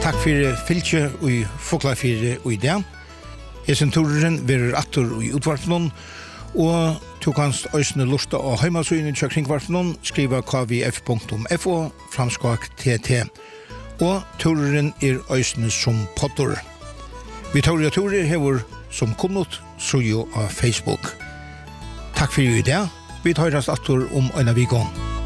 Takk for fylke og foklafire og idé. Hesen turen verer atter i utvartenen, og du kanst øysene lusta og heimasøyne til kringvartenen, skriva kvf.fo, framskak TT. Og turen øysene som potter. Vi tar turer hever som kunnot, så jo av Facebook. Takk for i dag. Vi tar oss atter om en av vikene.